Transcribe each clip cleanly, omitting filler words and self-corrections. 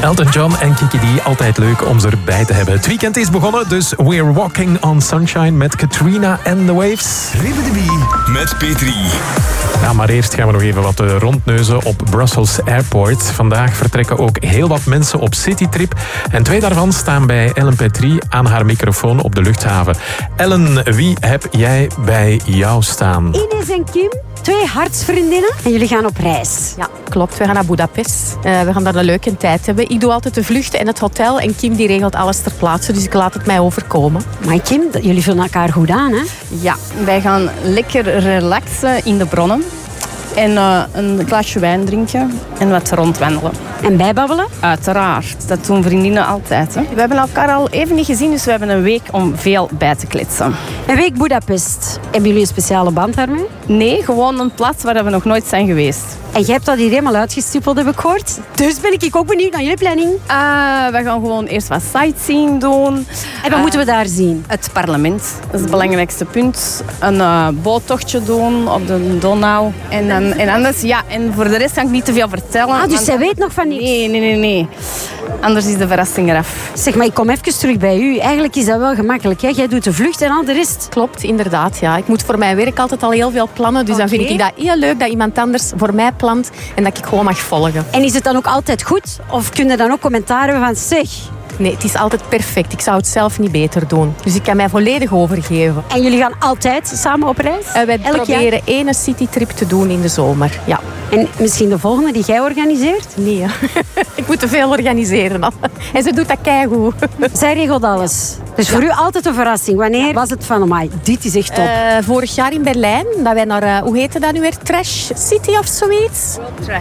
Elton John en Kiki D, altijd leuk om ze erbij te hebben. Het weekend is begonnen, dus we're walking on sunshine met Katrina and the Waves. Ribbidi met Petri. Ja, maar eerst gaan we nog even wat rondneuzen op Brussels Airport. Vandaag vertrekken ook heel wat mensen op citytrip. En 2 daarvan staan bij Ellen Petri aan haar microfoon op de luchthaven. Ellen, wie heb jij bij jou staan? Ines en Kim, 2 hartsvriendinnen. En jullie gaan op reis. Ja, klopt. We gaan naar Budapest. We gaan daar een leuke tijd hebben. Ik doe altijd de vluchten en het hotel. En Kim die regelt alles ter plaatse. Dus ik laat het mij overkomen. Maar Kim, jullie vullen elkaar goed aan, hè? Ja, wij gaan lekker relaxen in de bronnen. En een glaasje wijn drinken en wat rondwandelen. En bijbabbelen? Uiteraard, dat doen vriendinnen altijd. Hè. We hebben elkaar al even niet gezien, dus we hebben een week om veel bij te kletsen. Een week Budapest. Hebben jullie een speciale band daarmee? Nee, gewoon een plaats waar we nog nooit zijn geweest. En jij hebt dat hier helemaal uitgestippeld, heb ik gehoord. Dus ben ik ook benieuwd naar jullie planning. We gaan gewoon eerst wat sightseeing doen. En wat moeten we daar zien? Het parlement, dat is het belangrijkste punt. Een boottochtje doen op de Donau. En anders, ja, en voor de rest kan ik niet te veel vertellen. Dus zij weet nog van niks? Nee. Anders is de verrassing eraf. Zeg maar, ik kom even terug bij u. Eigenlijk is dat wel gemakkelijk, hè? Jij doet de vlucht en al de rest. Klopt, inderdaad. Ja. Ik moet voor mijn werk altijd al heel veel plannen. Dus dan vind ik dat heel leuk dat iemand anders voor mij plant en dat ik gewoon mag volgen. En is het dan ook altijd goed? Of kun je dan ook commentaar hebben van zeg? Nee, het is altijd perfect. Ik zou het zelf niet beter doen. Dus ik kan mij volledig overgeven. En jullie gaan altijd samen op reis? Wij proberen 1 citytrip te doen in de zomer. Ja. En misschien de volgende die jij organiseert? Nee, ik moet te veel organiseren. En ze doet dat keigoed. Zij regelt alles. Dus voor u altijd een verrassing. Wanneer was het van, amai, dit is echt top? Vorig jaar in Berlijn, dat wij naar, hoe heette dat nu weer? Trash City of zoiets?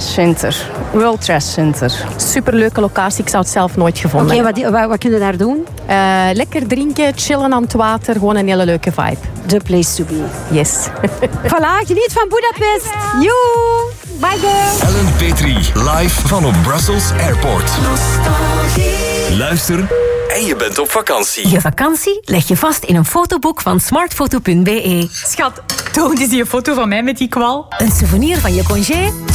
World Trash Center. Superleuke locatie, ik zou het zelf nooit gevonden hebben. Wat kunnen we daar doen? Lekker drinken, chillen aan het water, gewoon een hele leuke vibe. The place to be. Yes. Voilà, geniet van Budapest. Joe, bye girl. Ellen Petri, live van op Brussels Airport. Luister en je bent op vakantie. Je vakantie leg je vast in een fotoboek van smartfoto.be. Schat, toon eens die foto van mij met die kwal. Een souvenir van je congé?